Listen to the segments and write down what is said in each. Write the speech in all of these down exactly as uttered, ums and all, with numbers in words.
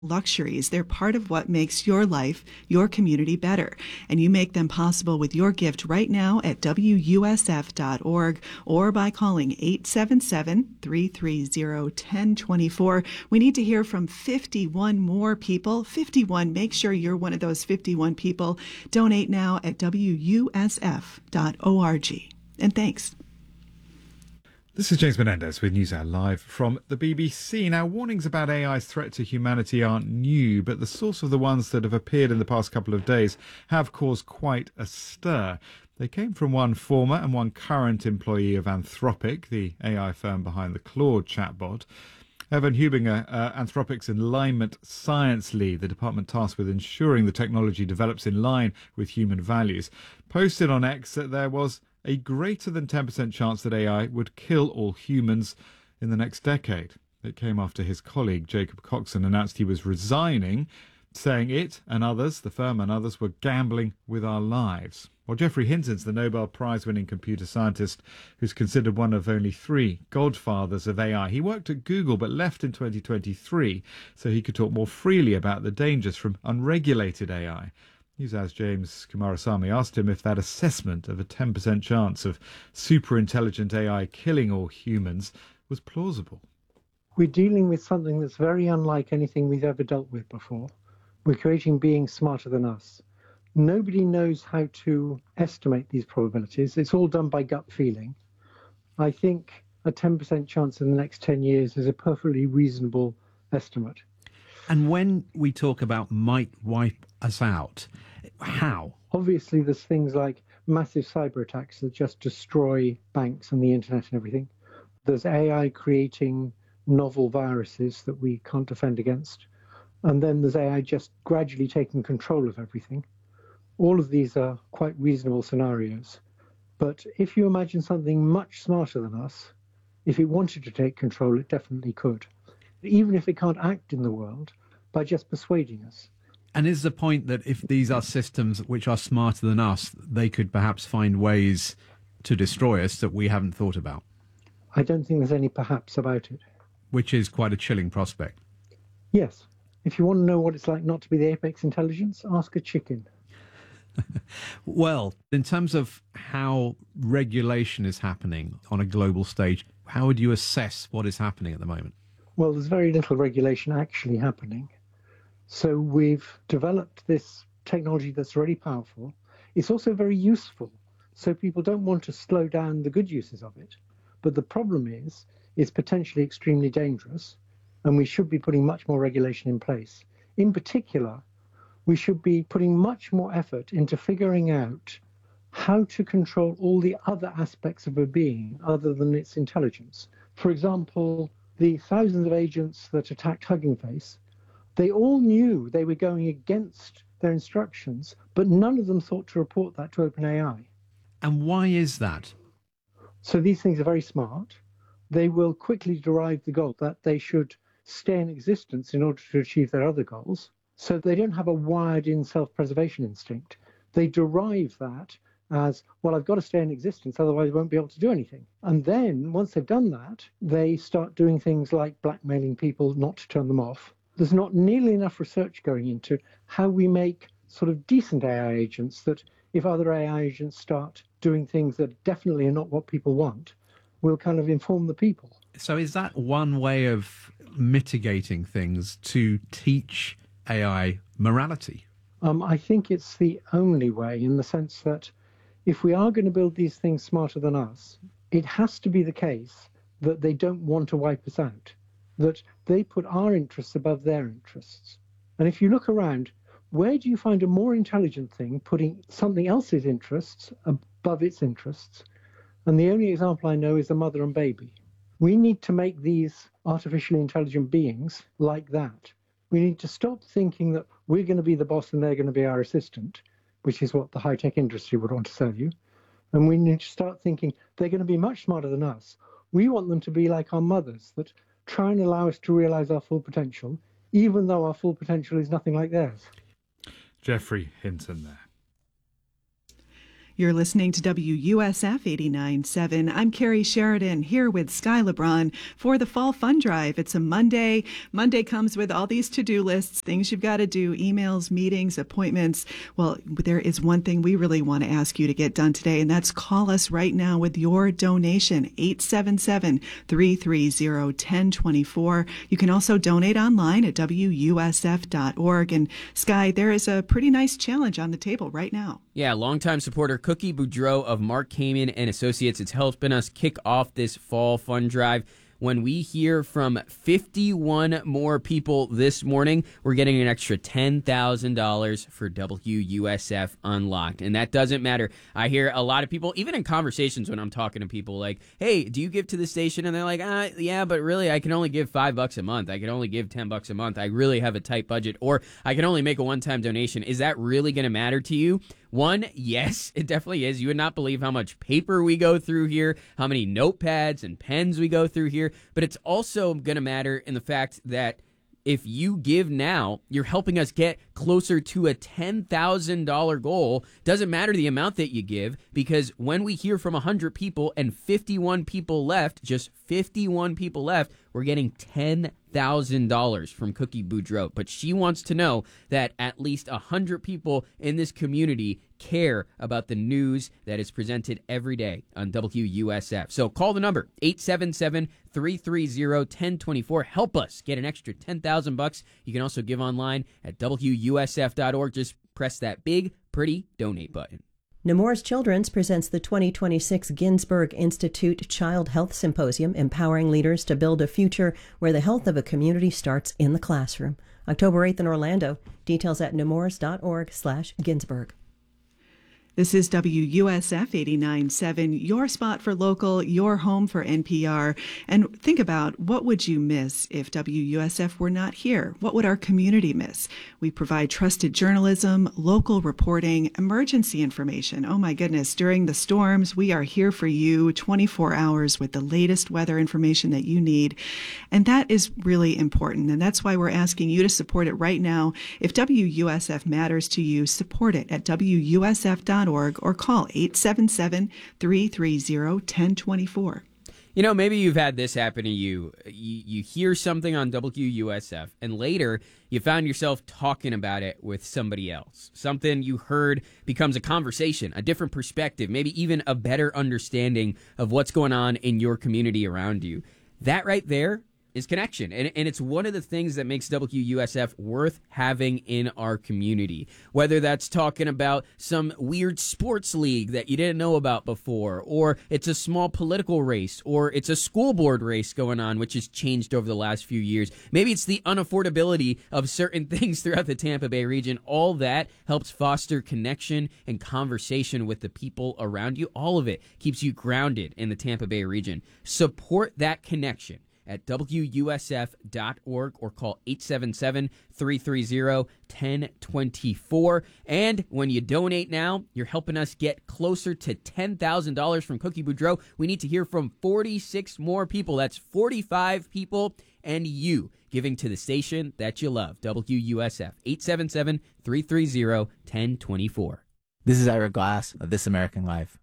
luxuries. They're part of what makes your life, your community better. And you make them possible with your gift right now at W U S F dot org or by calling eight seven seven, three three zero, one zero two four. We need to hear from fifty-one more people. fifty-one. Make sure you're one of those fifty-one people. Donate now at W U S F dot org. And thanks. This is James Menendez with NewsHour Live from the B B C. Now, warnings about A I's threat to humanity aren't new, but the source of the ones that have appeared in the past couple of days have caused quite a stir. They came from one former and one current employee of Anthropic, the A I firm behind the Claude chatbot. Evan Hubinger, uh, Anthropic's alignment science lead, the department tasked with ensuring the technology develops in line with human values, posted on X that there was a greater than ten percent chance that A I would kill all humans in the next decade. It came after his colleague Jacob Coxon announced he was resigning, saying it and others, the firm and others, were gambling with our lives. Well, Geoffrey Hinton's the Nobel Prize-winning computer scientist who's considered one of only three godfathers of A I. He worked at Google but left in twenty twenty-three so he could talk more freely about the dangers from unregulated A I. NewsHour's James Kumarasamy asked him if that assessment of a ten percent chance of super-intelligent A I killing all humans was plausible. We're dealing with something that's very unlike anything we've ever dealt with before. We're creating beings smarter than us. Nobody knows how to estimate these probabilities. It's all done by gut feeling. I think a ten percent chance in the next ten years is a perfectly reasonable estimate. And when we talk about might wipe us out, how? Obviously, there's things like massive cyber attacks that just destroy banks and the internet and everything. There's A I creating novel viruses that we can't defend against. And then there's A I just gradually taking control of everything. All of these are quite reasonable scenarios. But if you imagine something much smarter than us, if it wanted to take control, it definitely could. Even if it can't act in the world, by just persuading us. And is the point that if these are systems which are smarter than us, they could perhaps find ways to destroy us that we haven't thought about? I don't think there's any perhaps about it. Which is quite a chilling prospect. Yes. If you want to know what it's like not to be the apex intelligence, ask a chicken. Well, in terms of how regulation is happening on a global stage, how would you assess what is happening at the moment? Well, there's very little regulation actually happening. So we've developed this technology that's really powerful. It's also very useful. So people don't want to slow down the good uses of it. But the problem is, it's potentially extremely dangerous, and we should be putting much more regulation in place. In particular, we should be putting much more effort into figuring out how to control all the other aspects of a being other than its intelligence. For example, the thousands of agents that attacked Hugging Face, they all knew they were going against their instructions, but none of them thought to report that to OpenAI. And why is that? So these things are very smart. They will quickly derive the goal that they should stay in existence in order to achieve their other goals. So they don't have a wired-in self-preservation instinct. They derive that as, well, I've got to stay in existence, otherwise I won't be able to do anything. And then, once they've done that, they start doing things like blackmailing people not to turn them off. There's not nearly enough research going into how we make sort of decent A I agents that, if other A I agents start doing things that definitely are not what people want, will kind of inform the people. So is that one way of mitigating things, to teach A I morality? Um, I think it's the only way, in the sense that if we are going to build these things smarter than us, it has to be the case that they don't want to wipe us out, that they put our interests above their interests. And if you look around, where do you find a more intelligent thing putting something else's interests above its interests? And the only example I know is the mother and baby. We need to make these artificially intelligent beings like that. We need to stop thinking that we're going to be the boss and they're going to be our assistant, which is what the high-tech industry would want to sell you. And we need to start thinking they're going to be much smarter than us. We want them to be like our mothers, that try and allow us to realize our full potential, even though our full potential is nothing like theirs. Geoffrey Hinton there. You're listening to W U S F eighty-nine point seven. I'm Carrie Sheridan here with Sky LeBron for the Fall Fun Drive. It's a Monday. Monday comes with all these to-do lists, things you've got to do, emails, meetings, appointments. Well, there is one thing we really want to ask you to get done today, and that's call us right now with your donation, eight seven seven, three three zero, one zero two four. You can also donate online at W U S F dot org. And Sky, there is a pretty nice challenge on the table right now. Yeah, longtime supporter Cookie Boudreau of Mark Kamen and Associates. It's helping us kick off this fall fun drive. When we hear from fifty-one more people this morning, we're getting an extra ten thousand dollars for W U S F Unlocked. And that doesn't matter. I hear a lot of people, even in conversations when I'm talking to people, like, hey, do you give to the station? And they're like, ah, yeah, but really, I can only give five bucks a month. I can only give ten bucks a month. I really have a tight budget. Or I can only make a one-time donation. Is that really going to matter to you? One, yes, it definitely is. You would not believe how much paper we go through here, how many notepads and pens we go through here. But it's also going to matter in the fact that if you give now, you're helping us get closer to a ten thousand dollars goal. Doesn't matter the amount that you give, because when we hear from one hundred people and fifty-one people left, just fifty-one people left, we're getting ten thousand dollars from Cookie Boudreau. But she wants to know that at least one hundred people in this community care about the news that is presented every day on W U S F. So call the number, eight seven seven, three three zero, one zero two four. Help us get an extra ten thousand bucks. You can also give online at W U S F dot org. Just press that big, pretty donate button. Nemours Children's presents the twenty twenty-six Ginsberg Institute Child Health Symposium, empowering leaders to build a future where the health of a community starts in the classroom. October eighth in Orlando. Details at nemours dot org slash Ginsberg. This is W U S F eighty-nine point seven, your spot for local, your home for N P R. And think about, what would you miss if W U S F were not here? What would our community miss? We provide trusted journalism, local reporting, emergency information. Oh my goodness, during the storms, we are here for you twenty-four hours with the latest weather information that you need. And that is really important. And that's why we're asking you to support it right now. If W U S F matters to you, support it at W U S F dot org or call eight seven seven, three three zero, one zero two four. You know, maybe you've had this happen to you. you. You hear something on W U S F, and later you found yourself talking about it with somebody else. Something you heard becomes a conversation, a different perspective, maybe even a better understanding of what's going on in your community around you. That right there is connection. And, and it's one of the things that makes W U S F worth having in our community. Whether that's talking about some weird sports league that you didn't know about before, or it's a small political race, or it's a school board race going on, which has changed over the last few years. Maybe it's the unaffordability of certain things throughout the Tampa Bay region. All that helps foster connection and conversation with the people around you. All of it keeps you grounded in the Tampa Bay region. Support that connection at W U S F dot org or call eight seven seven, three three zero, one zero two four. And when you donate now, you're helping us get closer to ten thousand dollars from Cookie Boudreau. We need to hear from forty-six more people. That's forty-five people and you giving to the station that you love, W U S F, eight seven seven, three three zero, one zero two four. This is Ira Glass of This American Life.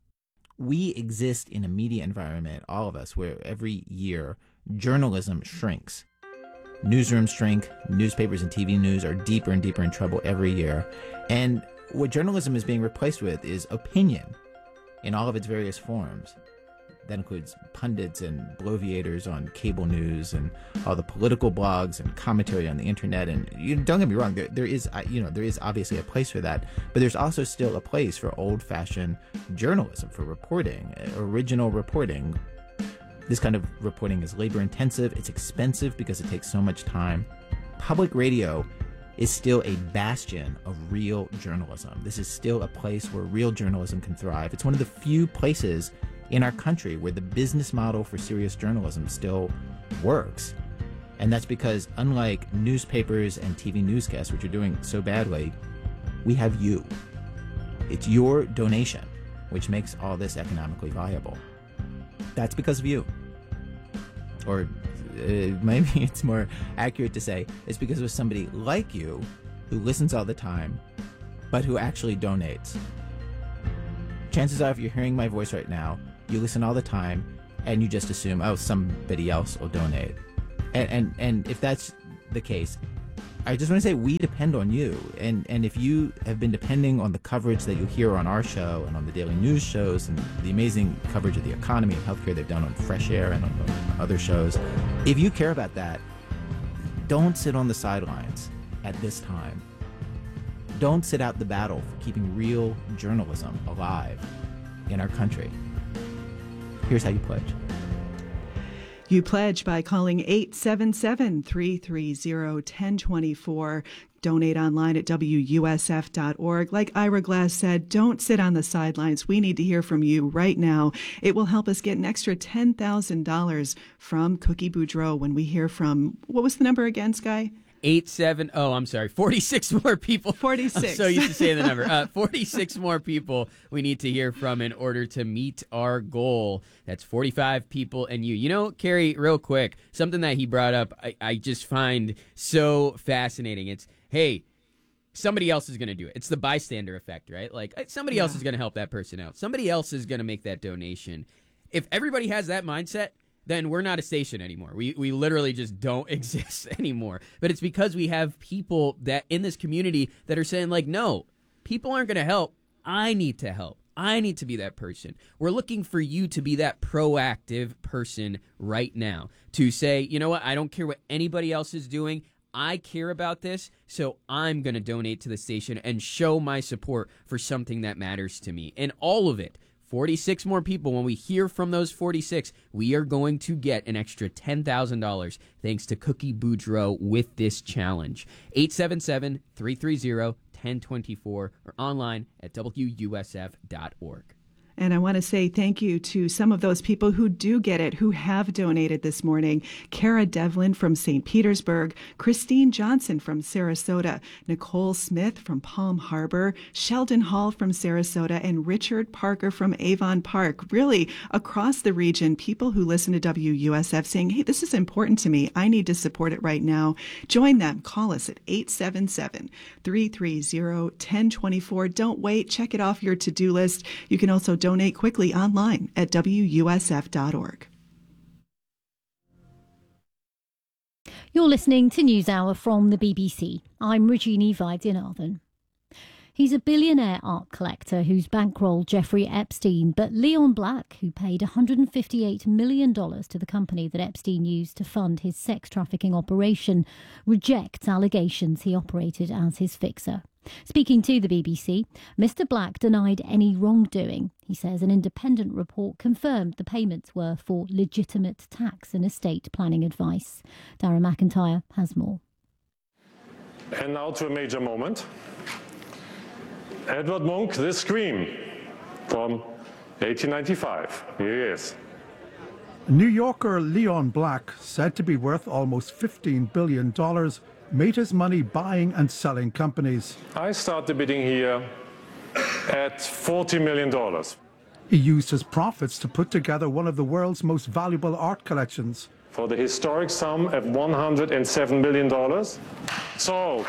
We exist in a media environment, all of us, where every year journalism shrinks. Newsrooms shrink, newspapers and T V news are deeper and deeper in trouble every year. And what journalism is being replaced with is opinion in all of its various forms. That includes pundits and bloviators on cable news and all the political blogs and commentary on the internet. And you don't get me wrong, there, there is, you know, there is obviously a place for that, but there's also still a place for old-fashioned journalism, for reporting, original reporting. This kind of reporting is labor-intensive, it's expensive because it takes so much time. Public radio is still a bastion of real journalism. This is still a place where real journalism can thrive. It's one of the few places in our country where the business model for serious journalism still works. And that's because, unlike newspapers and T V newscasts, which are doing so badly, we have you. It's your donation which makes all this economically viable. That's because of you. Or uh, maybe it's more accurate to say it's because of somebody like you who listens all the time, but who actually donates. chances are if you're hearing my voice right now, you listen all the time and you just assume, oh, somebody else will donate. And and, and if that's the case, I just want to say we depend on you. And, and if you have been depending on the coverage that you hear on our show and on the daily news shows and the amazing coverage of the economy and healthcare they've done on Fresh Air and on, on other shows, if you care about that, don't sit on the sidelines at this time. Don't sit out the battle for keeping real journalism alive in our country. Here's how you pledge. You pledge by calling eight seven seven, three three zero, one zero two four. Donate online at W U S F dot org. Like Ira Glass said, don't sit on the sidelines. We need to hear from you right now. It will help us get an extra ten thousand dollars from Cookie Boudreaux when we hear from, what was the number again, Sky? Eight seven oh I'm sorry forty-six more people. forty-six I'm so used to saying the number. Uh, forty-six more people we need to hear from in order to meet our goal. That's forty-five people and you. You know, Carrie, real quick, something that he brought up I, I just find so fascinating. It's, hey, somebody else is going to do it. It's the bystander effect, right? Like somebody yeah. else is going to help that person out. Somebody else is going to make that donation. If everybody has that mindset, then we're not a station anymore. We we literally just don't exist anymore. But it's because we have people that in this community that are saying, like, no, people aren't going to help. I need to help. I need to be that person. We're looking for you to be that proactive person right now to say, you know what, I don't care what anybody else is doing. I care about this, so I'm going to donate to the station and show my support for something that matters to me. And all of it. forty-six more people. When we hear from those forty-six, we are going to get an extra ten thousand dollars thanks to Cookie Boudreaux with this challenge. eight seven seven, three three zero, one zero two four or online at W U S F dot org. And I want to say thank you to some of those people who do get it, who have donated this morning. Kara Devlin from Saint Petersburg, Christine Johnson from Sarasota, Nicole Smith from Palm Harbor, Sheldon Hall from Sarasota, and Richard Parker from Avon Park. Really, across the region, people who listen to W U S F saying, hey, this is important to me. I need to support it right now. Join them. Call us at eight seven seven, three three zero, one zero two four. Don't wait. Check it off your to-do list. You can also donate Donate quickly online at W U S F dot org. You're listening to NewsHour from the B B C. I'm Regina Vaidyanathan. He's a billionaire art collector who's bankrolled Jeffrey Epstein, but Leon Black, who paid one hundred fifty-eight million dollars to the company that Epstein used to fund his sex trafficking operation, rejects allegations he operated as his fixer. Speaking to the B B C, Mister Black denied any wrongdoing. He says an independent report confirmed the payments were for legitimate tax and estate planning advice. Darren McIntyre has more. And now to a major moment. Edward Munch, The Scream, from eighteen ninety-five. Here he is. New Yorker Leon Black, said to be worth almost fifteen billion dollars, made his money buying and selling companies. I started bidding here at forty million dollars. He used his profits to put together one of the world's most valuable art collections. For the historic sum of one hundred seven million dollars. Sold.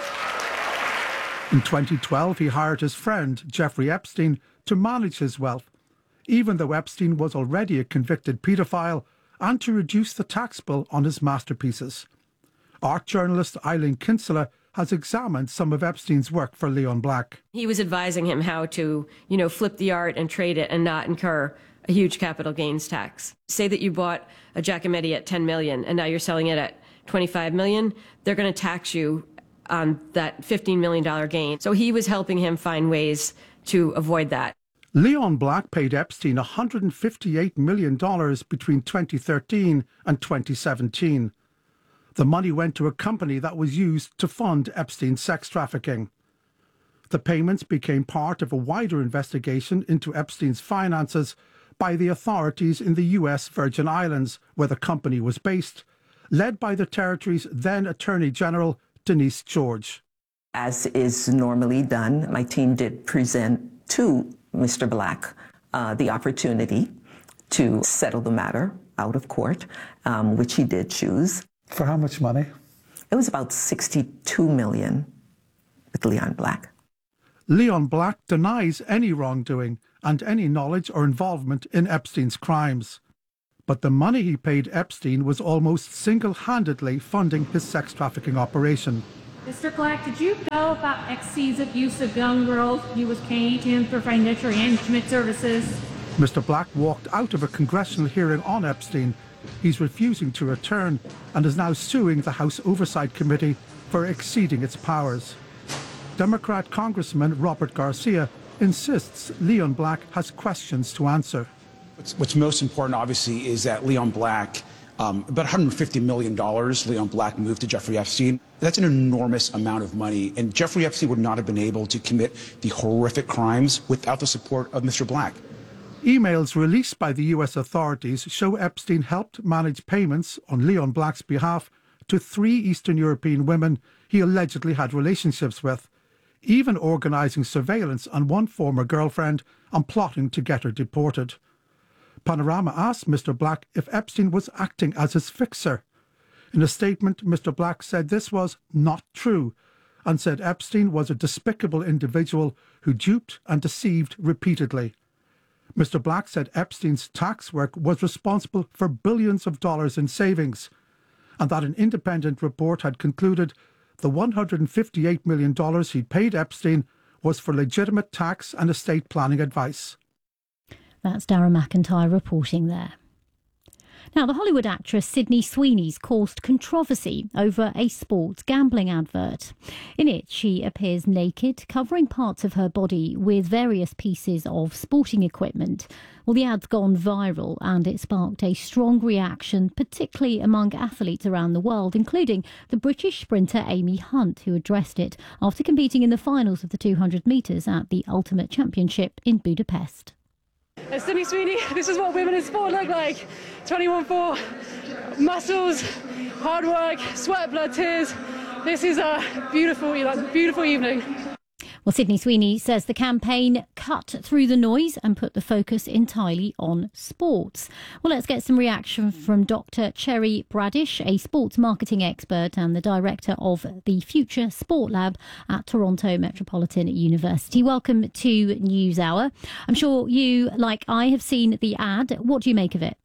In twenty twelve, he hired his friend, Jeffrey Epstein, to manage his wealth, even though Epstein was already a convicted paedophile, and to reduce the tax bill on his masterpieces. Art journalist Eileen Kinsella has examined some of Epstein's work for Leon Black. He was advising him how to, you know, flip the art and trade it and not incur a huge capital gains tax. Say that you bought a Giacometti at ten million dollars and now you're selling it at twenty-five million dollars. They're going to tax you on that fifteen million dollars gain. So he was helping him find ways to avoid that. Leon Black paid Epstein one hundred fifty-eight million dollars between twenty thirteen and twenty seventeen. The money went to a company that was used to fund Epstein's sex trafficking. The payments became part of a wider investigation into Epstein's finances by the authorities in the U S Virgin Islands, where the company was based, led by the territory's then Attorney General, Denise George. As is normally done, my team did present to Mister Black uh, the opportunity to settle the matter out of court, um, which he did choose. For how much money? It was about sixty-two million dollars with Leon Black. Leon Black denies any wrongdoing and any knowledge or involvement in Epstein's crimes. But the money he paid Epstein was almost single-handedly funding his sex trafficking operation. Mister Black, did you know about X C's abuse of young girls? He was paying him for financial management services. Mister Black walked out of a congressional hearing on Epstein. He's refusing to return and is now suing the House Oversight Committee for exceeding its powers. Democrat Congressman Robert Garcia insists Leon Black has questions to answer. What's, what's most important, obviously, is that Leon Black, um, about one hundred fifty million dollars Leon Black moved to Jeffrey Epstein. That's an enormous amount of money, and Jeffrey Epstein would not have been able to commit the horrific crimes without the support of Mister Black. Emails released by the U S authorities show Epstein helped manage payments on Leon Black's behalf to three Eastern European women he allegedly had relationships with, even organising surveillance on one former girlfriend and plotting to get her deported. Panorama asked Mister Black if Epstein was acting as his fixer. In a statement, Mister Black said this was not true and said Epstein was a despicable individual who duped and deceived repeatedly. Mister Black said Epstein's tax work was responsible for billions of dollars in savings, and that an independent report had concluded the one hundred fifty-eight million dollars he'd paid Epstein was for legitimate tax and estate planning advice. That's Darragh McIntyre reporting there. Now, the Hollywood actress Sydney Sweeney's caused controversy over a sports gambling advert. In it, she appears naked, covering parts of her body with various pieces of sporting equipment. Well, the ad's gone viral and it sparked a strong reaction, particularly among athletes around the world, including the British sprinter Amy Hunt, who addressed it after competing in the finals of the two hundred metres at the Ultimate Championship in Budapest. As Sydney Sweeney, this is what women in sport look like. twenty-one four, muscles, hard work, sweat, blood, tears. This is a beautiful, beautiful evening. Well, Sydney Sweeney says the campaign cut through the noise and put the focus entirely on sports. Well, let's get some reaction from Doctor Cherry Bradish, a sports marketing expert and the director of the Future Sport Lab at Toronto Metropolitan University. Welcome to NewsHour. I'm sure you, like I, have seen the ad. What do you make of it?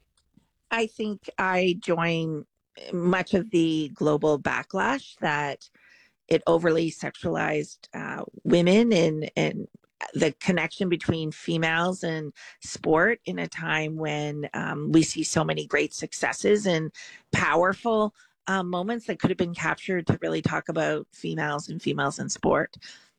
I think I join much of the global backlash that it overly sexualized uh, women and, and the connection between females and sport in a time when um, we see so many great successes and powerful uh, moments that could have been captured to really talk about females and females in sport.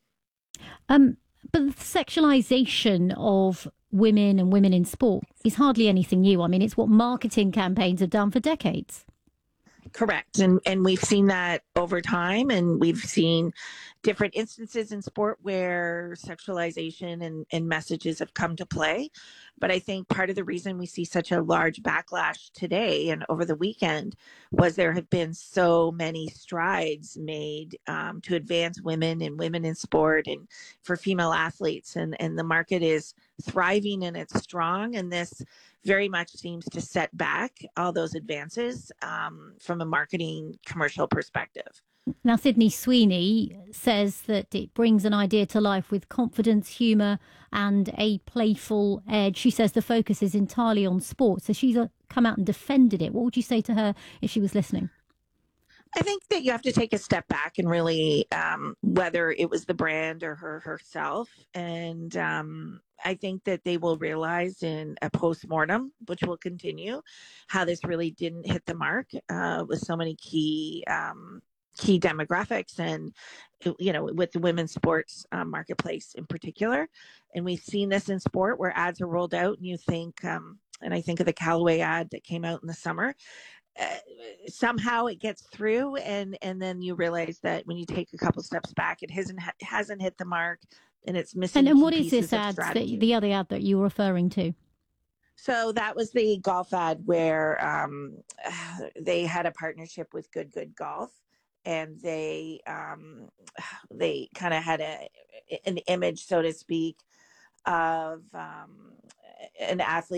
Um, but the sexualization of women and women in sport is hardly anything new. I mean, it's what marketing campaigns have done for decades. Correct. And and we've seen that over time, and we've seen different instances in sport where sexualization and, and messages have come to play. But I think part of the reason we see such a large backlash today and over the weekend was there have been so many strides made um, to advance women and women in sport and for female athletes. And, and the market is thriving and it's strong. And this very much seems to set back all those advances um, from a marketing commercial perspective. Now, Sydney Sweeney says that it brings an idea to life with confidence, humour and a playful edge. She says the focus is entirely on sport. So she's come out and defended it. What would you say to her if she was listening? I think that you have to take a step back and really, um, whether it was the brand or her herself. And um, I think that they will realize in a postmortem, which will continue, how this really didn't hit the mark uh, with so many key um key demographics and, you know, with the women's sports um, marketplace in particular. And we've seen this in sport where ads are rolled out and you think, um, and I think of the Callaway ad that came out in the summer, uh, somehow it gets through. And, and then you realize that when you take a couple steps back, it hasn't, hasn't hit the mark and it's missing. And, and what is this ad, the, the other ad that you were referring to? So that was the golf ad where um, they had a partnership with Good Good Golf. And they um, they kind of had a an image, so to speak, of um, an athlete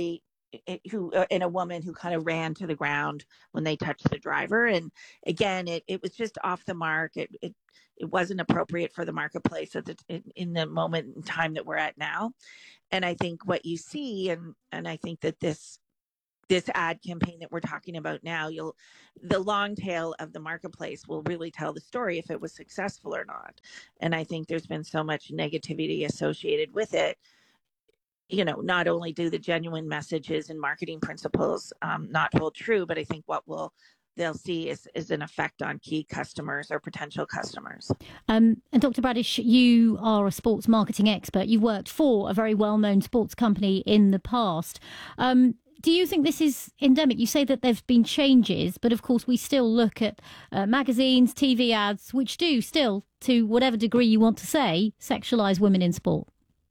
who uh, and a woman who kind of ran to the ground when they touched the driver. And again, it, it was just off the mark. It, it it wasn't appropriate for the marketplace at the in, in the moment in time that we're at now. And I think what you see, and and I think that this this ad campaign that we're talking about now, you'll the long tail of the marketplace will really tell the story if it was successful or not. And I think there's been so much negativity associated with it. You know, not only do the genuine messages and marketing principles um, not hold true, but I think what will they'll see is, is an effect on key customers or potential customers. Um, and Doctor Bradish, you are a sports marketing expert. You've worked for a very well-known sports company in the past. Um, do you think this is endemic? You say that there's been changes, but of course we still look at uh, magazines, T V ads, which do still, to whatever degree you want to say, sexualise women in sport.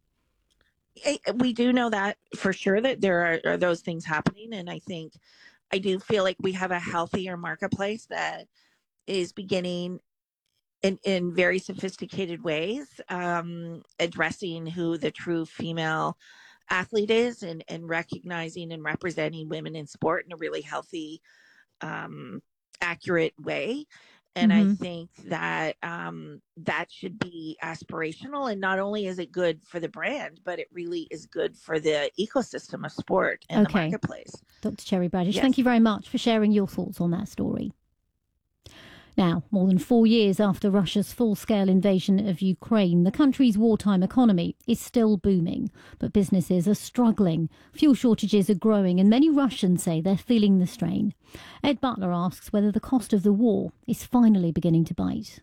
We do know that for sure, that there are, are those things happening. And I think I do feel like we have a healthier marketplace that is beginning in, in very sophisticated ways, um, addressing who the true female athlete is, and, and recognizing and representing women in sport in a really healthy, um, accurate way. And mm-hmm. I think that um, that should be aspirational. And not only is it good for the brand, but it really is good for the ecosystem of sport and okay. the marketplace. Doctor Cherry Bradish, yes. Thank you very much for sharing your thoughts on that story. Now, more than four years after Russia's full-scale invasion of Ukraine, the country's wartime economy is still booming, but businesses are struggling. Fuel shortages are growing, and many Russians say they're feeling the strain. Ed Butler asks whether the cost of the war is finally beginning to bite.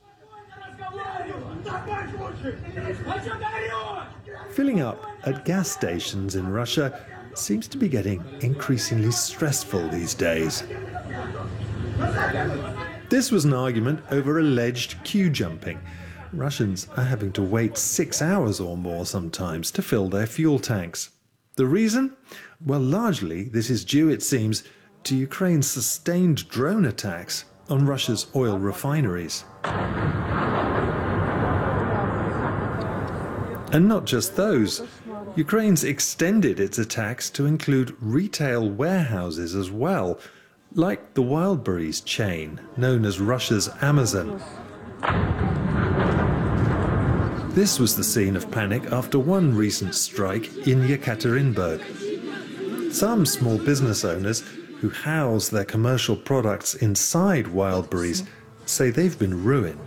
Filling up at gas stations in Russia seems to be getting increasingly stressful these days. This was an argument over alleged queue jumping. Russians are having to wait six hours or more sometimes to fill their fuel tanks. The reason? Well, largely this is due, it seems, to Ukraine's sustained drone attacks on Russia's oil refineries. And not just those. Ukraine's extended its attacks to include retail warehouses as well, like the Wildberries chain, known as Russia's Amazon. This was the scene of panic after one recent strike in Yekaterinburg. Some small business owners who house their commercial products inside Wildberries say they've been ruined.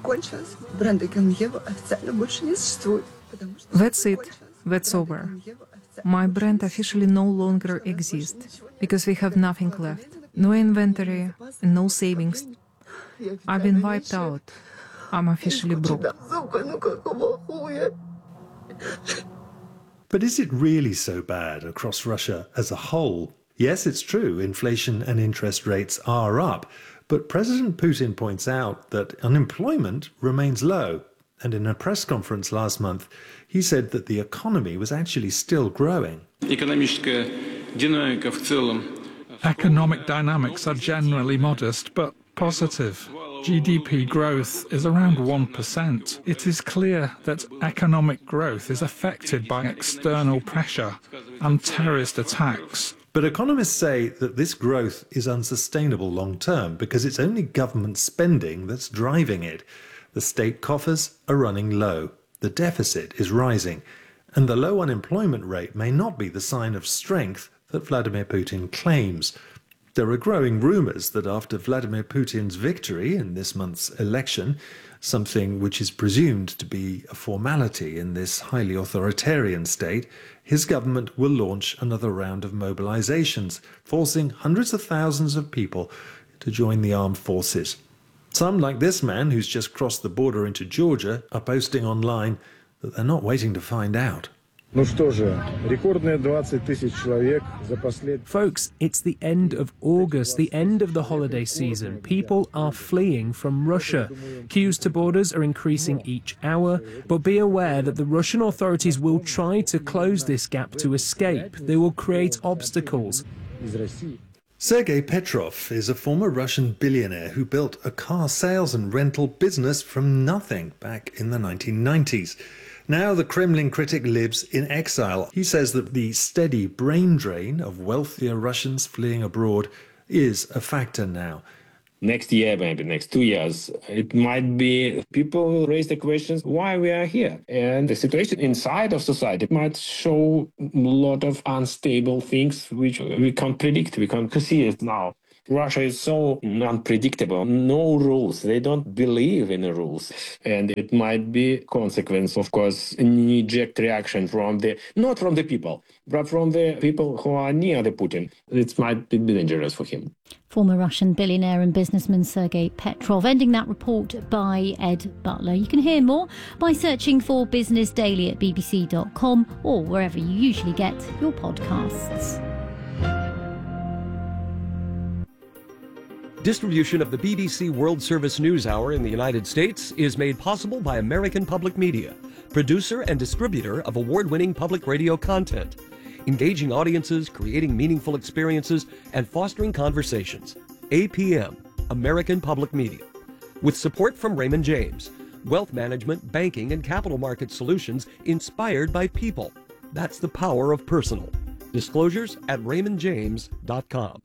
That's it. That's over. My brand officially no longer exists because we have nothing left. No inventory and no savings. I've been wiped out. I'm officially broke. But is it really so bad across Russia as a whole? Yes, it's true, inflation and interest rates are up. But President Putin points out that unemployment remains low. And in a press conference last month, he said that the economy was actually still growing. Economic dynamics are generally modest but positive. G D P growth is around one percent. It is clear that economic growth is affected by external pressure and terrorist attacks. But economists say that this growth is unsustainable long term because it's only government spending that's driving it. The state coffers are running low, the deficit is rising, and the low unemployment rate may not be the sign of strength that Vladimir Putin claims. There are growing rumours that after Vladimir Putin's victory in this month's election, something which is presumed to be a formality in this highly authoritarian state, his government will launch another round of mobilizations, forcing hundreds of thousands of people to join the armed forces. Some, like this man who's just crossed the border into Georgia, are posting online that they're not waiting to find out. Folks, it's the end of August, the end of the holiday season. People are fleeing from Russia. Queues to borders are increasing each hour, but be aware that the Russian authorities will try to close this gap to escape. They will create obstacles. Sergei Petrov is a former Russian billionaire who built a car sales and rental business from nothing back in the nineteen nineties. Now the Kremlin critic lives in exile. He says that the steady brain drain of wealthier Russians fleeing abroad is a factor now. Next year, maybe next two years, it might be people raise the questions why we are here. And the situation inside of society might show a lot of unstable things which we can't predict. We can't see it now. Russia is so unpredictable. No rules. They don't believe in the rules. And it might be consequence, of course, knee-jerk reaction from the, not from the people, but from the people who are near the Putin. It might be dangerous for him. Former Russian billionaire and businessman Sergei Petrov, ending that report by Ed Butler. You can hear more by searching for Business Daily at b b c dot com or wherever you usually get your podcasts. Distribution of the B B C World Service News Hour in the United States is made possible by American Public Media, producer and distributor of award-winning public radio content, engaging audiences, creating meaningful experiences, and fostering conversations. A P M, American Public Media. With support from Raymond James, wealth management, banking, and capital market solutions inspired by people. That's the power of personal. Disclosures at raymond james dot com.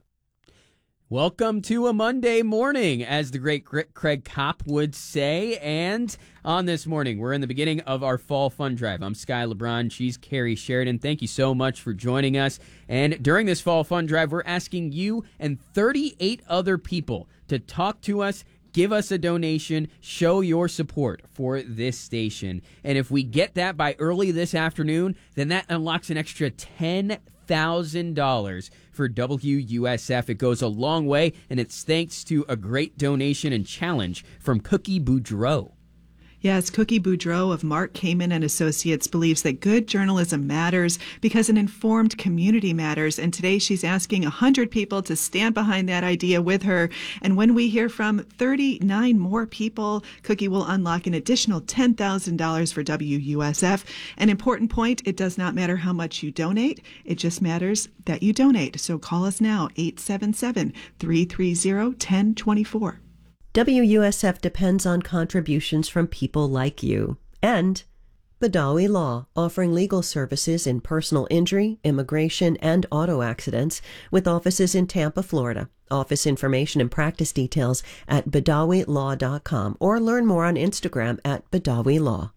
Welcome to a Monday morning, as the great Craig Kopp would say. And on this morning, we're in the beginning of our Fall Fund Drive. I'm Sky LeBron. She's Carrie Sheridan. Thank you so much for joining us. And during this Fall Fund Drive, we're asking you and thirty-eight other people to talk to us, give us a donation, show your support for this station. And if we get that by early this afternoon, then that unlocks an extra ten thousand dollars for W U S F. It goes a long way, and it's thanks to a great donation and challenge from Cookie Boudreau. Yes, Cookie Boudreau of Mark Kamen and Associates believes that good journalism matters because an informed community matters. And today she's asking one hundred people to stand behind that idea with her. And when we hear from thirty-nine more people, Cookie will unlock an additional ten thousand dollars for W U S F. An important point, it does not matter how much you donate. It just matters that you donate. So call us now, eight seven seven, three three zero, one zero two four. W U S F depends on contributions from people like you. And Badawi Law, offering legal services in personal injury, immigration, and auto accidents, with offices in Tampa, Florida. Office information and practice details at badawi law dot com or learn more on Instagram at Badawi Law.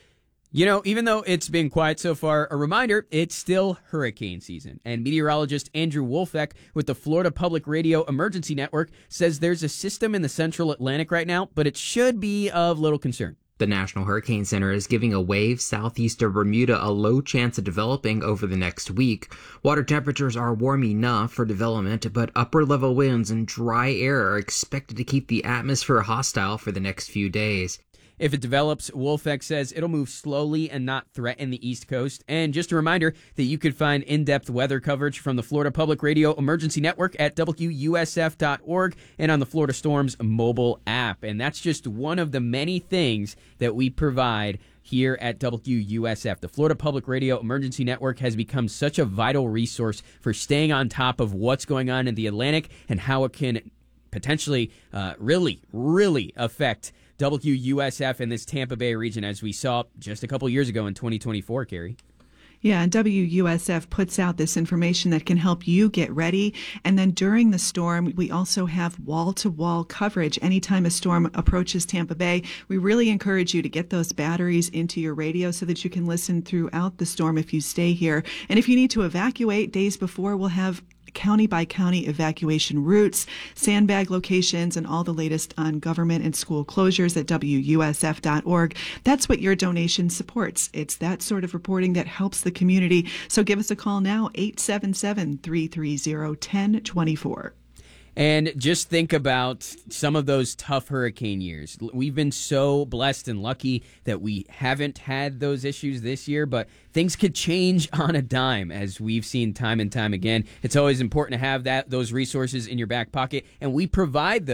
You know, even though it's been quiet so far, a reminder, it's still hurricane season. And meteorologist Andrew Wolfeck with the Florida Public Radio Emergency Network says there's a system in the central Atlantic right now, but it should be of little concern. The National Hurricane Center is giving a wave southeast of Bermuda a low chance of developing over the next week. Water temperatures are warm enough for development, but upper-level winds and dry air are expected to keep the atmosphere hostile for the next few days. If it develops, Wolfeck says it'll move slowly and not threaten the East Coast. And just a reminder that you could find in-depth weather coverage from the Florida Public Radio Emergency Network at W U S F dot org and on the Florida Storms mobile app. And that's just one of the many things that we provide here at W U S F. The Florida Public Radio Emergency Network has become such a vital resource for staying on top of what's going on in the Atlantic and how it can potentially uh, really, really affect W U S F in this Tampa Bay region, as we saw just a couple years ago in twenty twenty-four, Carrie. Yeah, and W U S F puts out this information that can help you get ready. And then during the storm, we also have wall-to-wall coverage. Anytime a storm approaches Tampa Bay, we really encourage you to get those batteries into your radio so that you can listen throughout the storm if you stay here. And if you need to evacuate days before, we'll have county-by-county evacuation routes, sandbag locations, and all the latest on government and school closures at W U S F dot org. That's what your donation supports. It's that sort of reporting that helps the community. So give us a call now, eight seven seven, three three zero, one zero two four. And just think about some of those tough hurricane years. We've been so blessed and lucky that we haven't had those issues this year, but things could change on a dime, as we've seen time and time again. It's always important to have that those resources in your back pocket, and we provide those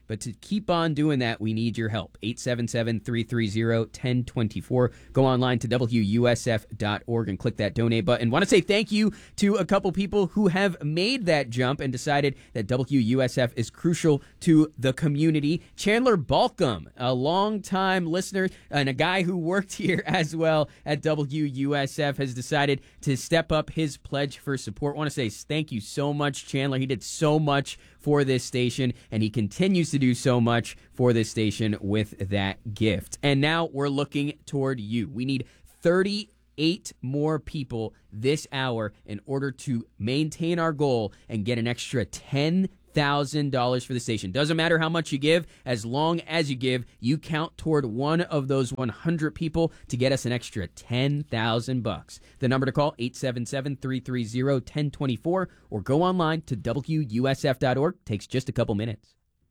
But to keep on doing that, we need your help. eight seven seven, three three zero, one zero two four. Go online to W U S F dot org and click that donate button. Want to say thank you to a couple people who have made that jump and decided that W U S F is crucial to the community. Chandler Balcom, a longtime listener and a guy who worked here as well at W U S F, has decided to step up his pledge for support. I want to say thank you so much, Chandler. He did so much for this station, and he continues to do so much for this station with that gift. And now we're looking toward you. We need thirty-eight more people this hour in order to maintain our goal and get an extra ten thousand dollars for the station. Doesn't matter how much you give, as long as you give, you count toward one of those one hundred people to get us an extra ten thousand bucks. The number to call, eight seven seven, three three zero, one zero two four, or go online to W U S F dot org. Takes just a couple minutes.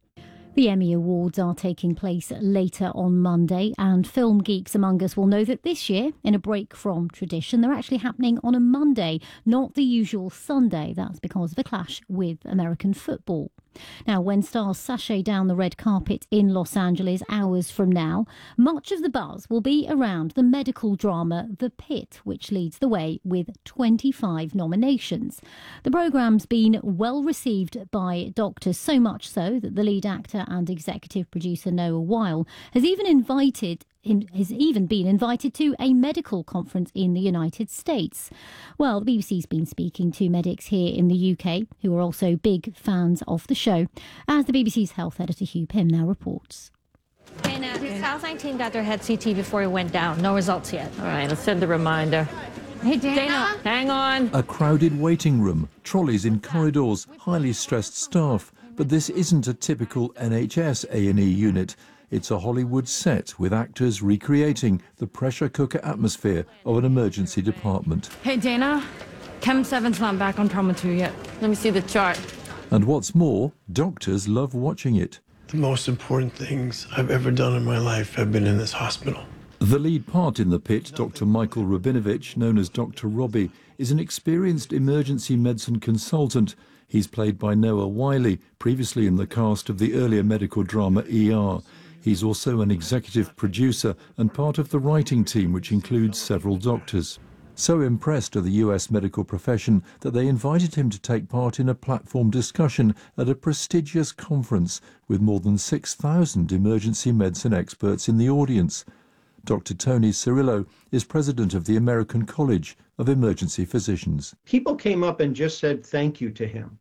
The Emmy Awards are taking place later on Monday, and film geeks among us will know that this year, in a break from tradition, they're actually happening on a Monday, not the usual Sunday. That's because of a clash with American football. Now, when stars sashay down the red carpet in Los Angeles hours from now, much of the buzz will be around the medical drama The Pit, which leads the way with twenty-five nominations. The programme's been well received by doctors, so much so that the lead actor and executive producer Noah Weil has even invited has even been invited to a medical conference in the United States. Well, the B B C's been speaking to medics here in the U K who are also big fans of the show, as the B B C's health editor Hugh Pym now reports. Dana, the South nineteen got their head C T before it went down. No results yet. All right, let's send a reminder. Hey, Dana. Dana, hang on. A crowded waiting room, trolleys in corridors, highly stressed staff. But this isn't a typical N H S A and E unit. It's a Hollywood set with actors recreating the pressure cooker atmosphere of an emergency department. Hey, Dana. Chem seven's not back on trauma two yet. Let me see the chart. And what's more, doctors love watching it. The most important things I've ever done in my life have been in this hospital. The lead part in The Pit, Doctor Michael Rabinovich, known as Doctor Robbie, is an experienced emergency medicine consultant. He's played by Noah Wiley, previously in the cast of the earlier medical drama E R. He's also an executive producer and part of the writing team, which includes several doctors. So impressed are the U S medical profession that they invited him to take part in a platform discussion at a prestigious conference with more than six thousand emergency medicine experts in the audience. Doctor Tony Cirillo is president of the American College of Emergency Physicians. People came up and just said thank you to him.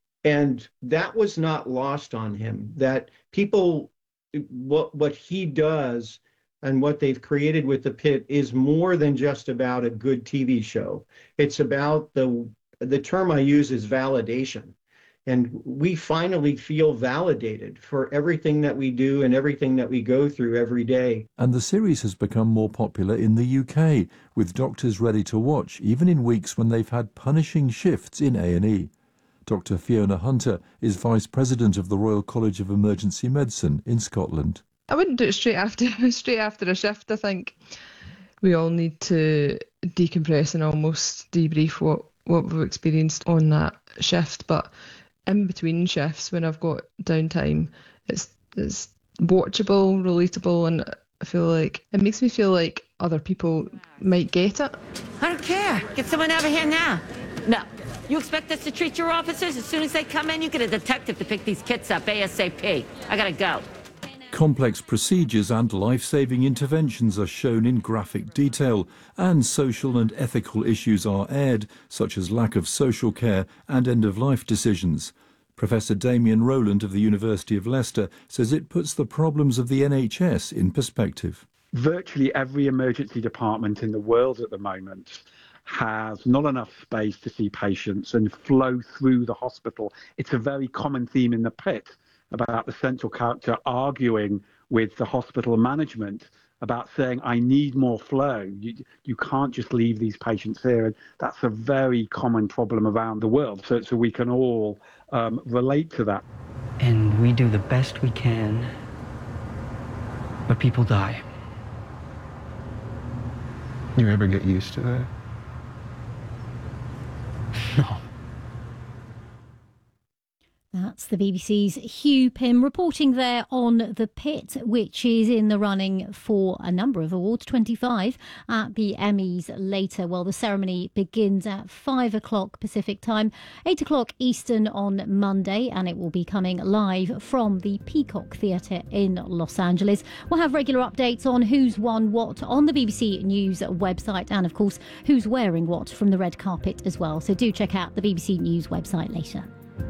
And that was not lost on him, that people, what, what he does and what they've created with The Pit is more than just about a good T V show. It's about the, the term I use is validation. And we finally feel validated for everything that we do and everything that we go through every day. And the series has become more popular in the U K, with doctors ready to watch, even in weeks when they've had punishing shifts in A and E. Doctor Fiona Hunter is Vice President of the Royal College of Emergency Medicine in Scotland. I wouldn't do it straight after straight after a shift. I think we all need to decompress and almost debrief what, what we've experienced on that shift. But in between shifts, when I've got downtime, it's it's watchable, relatable, and I feel like it makes me feel like other people might get it. I don't care. Get someone over here now. No. You expect us to treat your officers? As soon as they come in, you get a detective to pick these kits up ASAP. I gotta go. Complex procedures and life-saving interventions are shown in graphic detail, and social and ethical issues are aired, such as lack of social care and end-of-life decisions. Professor Damien Rowland of the University of Leicester says it puts the problems of the N H S in perspective. Virtually every emergency department in the world at the moment has not enough space to see patients and flow through the hospital. It's a very common theme in The Pit about the central character arguing with the hospital management about saying, I need more flow. You, you can't just leave these patients here. And that's a very common problem around the world. So, so we can all um, relate to that. And we do the best we can, but people die. You ever get used to that? No. That's the the B B C's Hugh Pym reporting there on The Pit, which is in the running for a number of awards, twenty-five at the Emmys later. Well, the ceremony begins at five o'clock Pacific time, eight o'clock Eastern on Monday, and it will be coming live from the Peacock Theatre in Los Angeles. We'll have regular updates on who's won what on the B B C News website, and of course who's wearing what from the red carpet as well. So do check out the B B C News website later.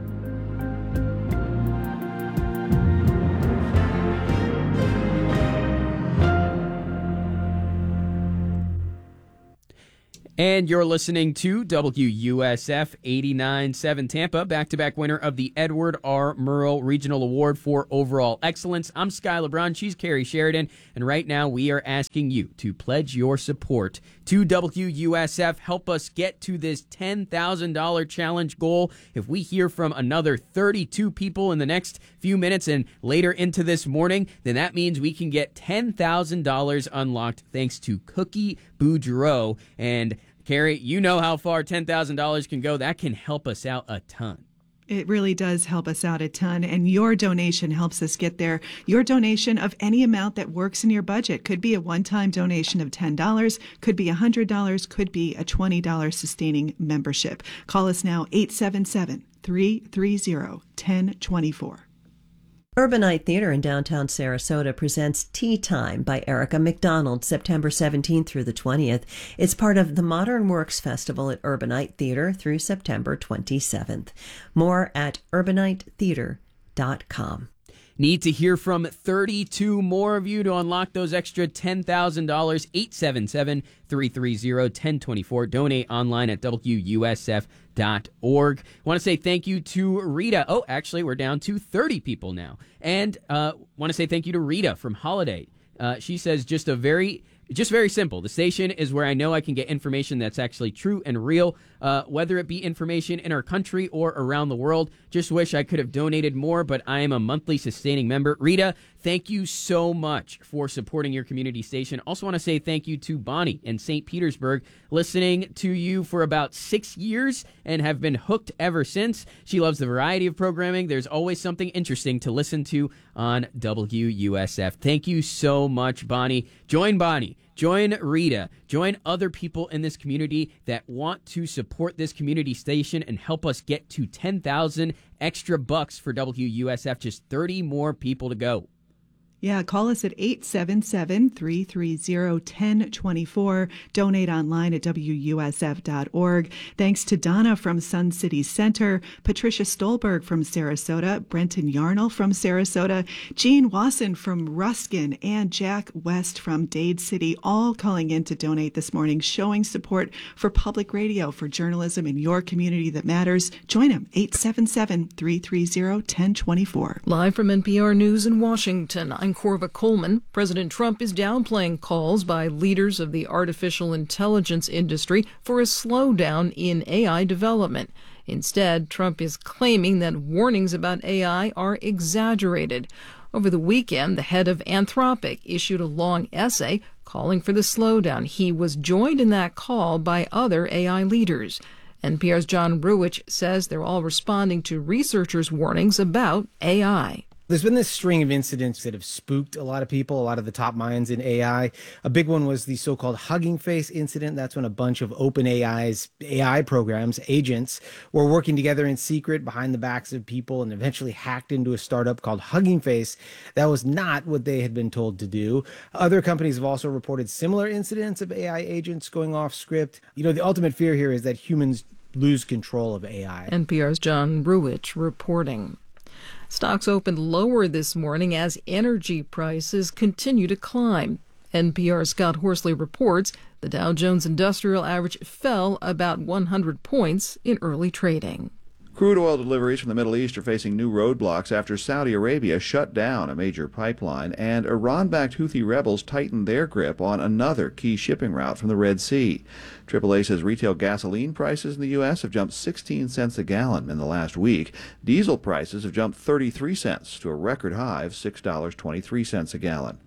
And you're listening to W U S F eighty-nine point seven Tampa, back-to-back winner of the Edward R. Murrow Regional Award for Overall Excellence. I'm Sky LeBron, she's Carrie Sheridan, and right now we are asking you to pledge your support to W U S F. Help us get to this ten thousand dollars challenge goal. If we hear from another thirty-two people in the next few minutes and later into this morning, then that means we can get ten thousand dollars unlocked thanks to Cookie Boudreaux. And Carrie, you know how far ten thousand dollars can go. That can help us out a ton. It really does help us out a ton, and your donation helps us get there. Your donation of any amount that works in your budget could be a one-time donation of ten dollars, could be one hundred dollars, could be a twenty dollars sustaining membership. Call us now, eight seven seven, three three zero, one zero two four. Urbanite Theater in downtown Sarasota presents Tea Time by Erica McDonald, September seventeenth through the twentieth. It's part of the Modern Works Festival at Urbanite Theater through September twenty-seventh. More at urbanite theater dot com. Need to hear from thirty-two more of you to unlock those extra ten thousand dollars. eight seven seven, three three zero, one zero two four. Donate online at W U S F dot org. Want to say thank you to Rita. Oh, actually, we're down to thirty people now. And uh, want to say thank you to Rita from Holiday. Uh, she says just a very... Just very simple. The station is where I know I can get information that's actually true and real, uh, whether it be information in our country or around the world. Just wish I could have donated more, but I am a monthly sustaining member. Rita, thank you so much for supporting your community station. Also want to say thank you to Bonnie in Saint Petersburg, listening to you for about six years and have been hooked ever since. She loves the variety of programming. There's always something interesting to listen to on W U S F. Thank you so much, Bonnie. Join Bonnie. Join Rita. Join other people in this community that want to support this community station and help us get to ten thousand extra bucks for W U S F. Just thirty more people to go. Yeah, call us at eight seven seven, three three zero, one zero two four. Donate online at W U S F dot org. Thanks to Donna from Sun City Center, Patricia Stolberg from Sarasota, Brenton Yarnell from Sarasota, Jean Wasson from Ruskin, and Jack West from Dade City, all calling in to donate this morning, showing support for public radio, for journalism in your community that matters. Join them, eight seven seven, three three zero, one zero two four. Live from N P R News in Washington, I'm Corva Coleman. President Trump is downplaying calls by leaders of the artificial intelligence industry for a slowdown in A I development. Instead, Trump is claiming that warnings about A I are exaggerated. Over the weekend, the head of Anthropic issued a long essay calling for the slowdown. He was joined in that call by other A I leaders. N P R's John Ruwitch says they're all responding to researchers' warnings about A I. There's been this string of incidents that have spooked a lot of people, a lot of the top minds in A I. A big one was the so-called Hugging Face incident. That's when a bunch of OpenAI's A I programs, agents, were working together in secret behind the backs of people and eventually hacked into a startup called Hugging Face. That was not what they had been told to do. Other companies have also reported similar incidents of A I agents going off script. You know, the ultimate fear here is that humans lose control of A I. N P R's John Ruwitch reporting. Stocks opened lower this morning as energy prices continue to climb. N P R's Scott Horsley reports the Dow Jones Industrial Average fell about one hundred points in early trading. Crude oil deliveries from the Middle East are facing new roadblocks after Saudi Arabia shut down a major pipeline and Iran-backed Houthi rebels tightened their grip on another key shipping route from the Red Sea. triple A says retail gasoline prices in the U S have jumped sixteen cents a gallon in the last week. Diesel prices have jumped thirty-three cents to a record high of six dollars and twenty-three cents a gallon.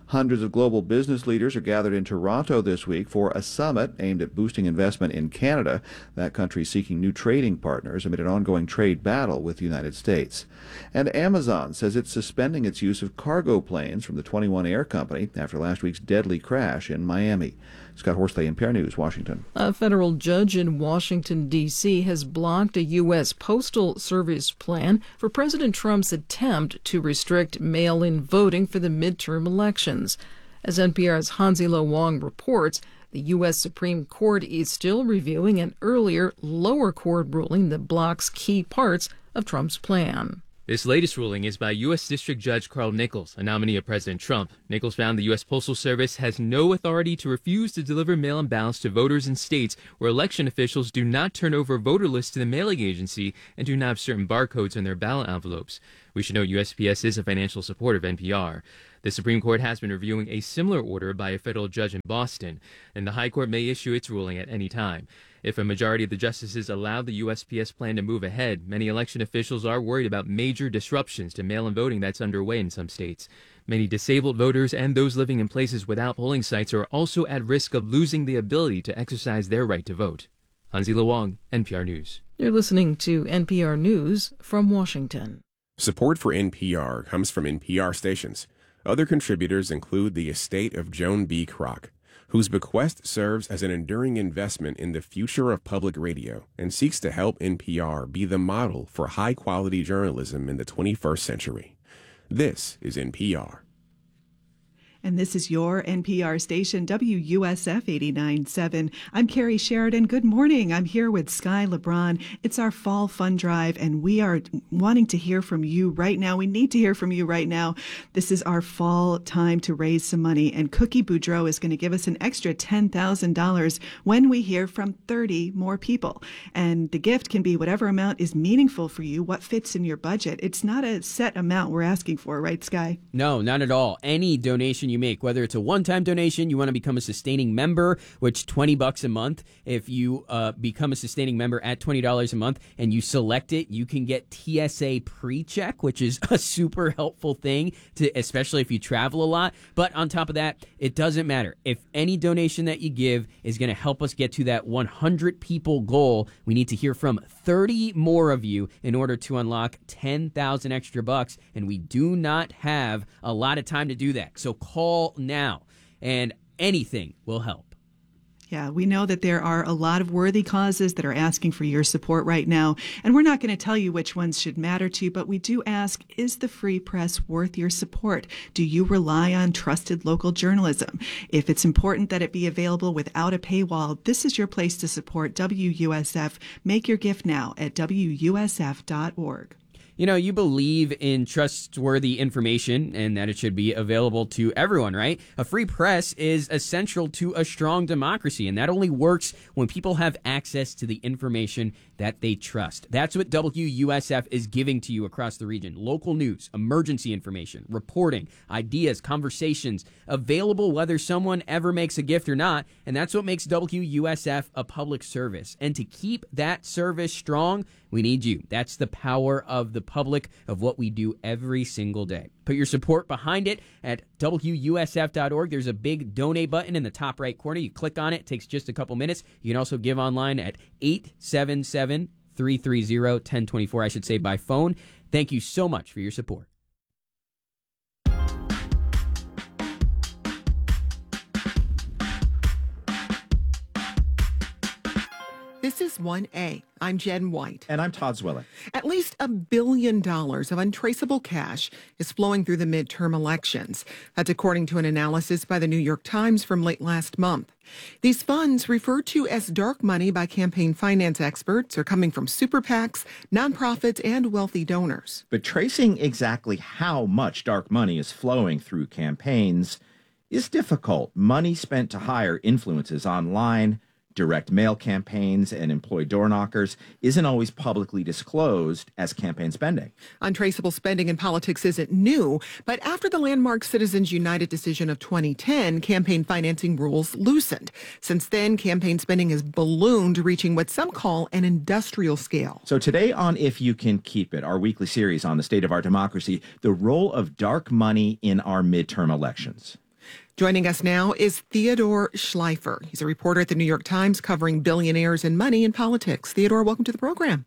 Hundreds of global business leaders are gathered in Toronto this week for a summit aimed at boosting investment in Canada. That country seeking new trading partners amid an ongoing trade battle with the United States. And Amazon says it's suspending its use of cargo planes from the twenty-one Air Company after last week's deadly crash in Miami. Scott Horsley, N P R News, Washington. A federal judge in Washington, D C has blocked a U S Postal Service plan for President Trump's attempt to restrict mail-in voting for the midterm elections. As N P R's Hansilo Wong reports, the U S Supreme Court is still reviewing an earlier lower court ruling that blocks key parts of Trump's plan. This latest ruling is by U S District Judge Carl Nichols, a nominee of President Trump. Nichols found the U S Postal Service has no authority to refuse to deliver mail-in ballots to voters in states where election officials do not turn over voter lists to the mailing agency and do not have certain barcodes on their ballot envelopes. We should note U S P S is a financial supporter of N P R. The Supreme Court has been reviewing a similar order by a federal judge in Boston, and the High Court may issue its ruling at any time. If a majority of the justices allow the U S P S plan to move ahead, many election officials are worried about major disruptions to mail-in voting that's underway in some states. Many disabled voters and those living in places without polling sites are also at risk of losing the ability to exercise their right to vote. Hansilo Wong, N P R News. You're listening to N P R News from Washington. Support for N P R comes from N P R stations. Other contributors include the estate of Joan B. Kroc, whose bequest serves as an enduring investment in the future of public radio and seeks to help N P R be the model for high-quality journalism in the twenty-first century. This is N P R. And this is your N P R station, W U S F eighty-nine point seven. I'm Carrie Sheridan. Good morning. I'm here with Sky LeBron. It's our Fall Fund Drive, and we are wanting to hear from you right now. We need to hear from you right now. This is our fall time to raise some money, and Cookie Boudreau is going to give us an extra ten thousand dollars when we hear from thirty more people. And the gift can be whatever amount is meaningful for you, what fits in your budget. It's not a set amount we're asking for, right, Sky? No, not at all. Any donation you make, whether it's a one-time donation, you want to become a sustaining member, which twenty bucks a month. If you uh, become a sustaining member at twenty dollars a month and you select it, you can get T S A pre-check, which is a super helpful thing, to, especially if you travel a lot. But on top of that, it doesn't matter. If any donation that you give is going to help us get to that one hundred people goal, we need to hear from thirty more of you in order to unlock ten thousand extra bucks, and we do not have a lot of time to do that. So call now, and anything will help. Yeah, we know that there are a lot of worthy causes that are asking for your support right now, and we're not going to tell you which ones should matter to you, but we do ask, is the free press worth your support? Do you rely on trusted local journalism? If it's important that it be available without a paywall, this is your place to support W U S F. Make your gift now at W U S F dot org. You know, you believe in trustworthy information and that it should be available to everyone, right? A free press is essential to a strong democracy, and that only works when people have access to the information that they trust. That's what W U S F is giving to you across the region. Local news, emergency information, reporting, ideas, conversations, available whether someone ever makes a gift or not, and that's what makes W U S F a public service. And to keep that service strong, we need you. That's the power of the public, of what we do every single day. Put your support behind it at W U S F dot org. There's a big donate button in the top right corner. You click on it. It takes just a couple minutes. You can also give online at eight seven seven, three three zero, one zero two four, I should say, by phone. Thank you so much for your support. This is one A. I'm Jen White. And I'm Todd Zwilling. At least a billion dollars of untraceable cash is flowing through the midterm elections. That's according to an analysis by the New York Times from late last month. These funds, referred to as dark money by campaign finance experts, are coming from super PACs, nonprofits, and wealthy donors. But tracing exactly how much dark money is flowing through campaigns is difficult. Money spent to hire influencers online, direct mail campaigns, and employ door knockers isn't always publicly disclosed as campaign spending. Untraceable spending in politics isn't new, but after the landmark Citizens United decision of twenty ten, campaign financing rules loosened. Since then, campaign spending has ballooned, reaching what some call an industrial scale. So today on If You Can Keep It, our weekly series on the state of our democracy, the role of dark money in our midterm elections. Joining us now is Theodore Schleifer. He's a reporter at the New York Times covering billionaires and money in politics. Theodore, welcome to the program.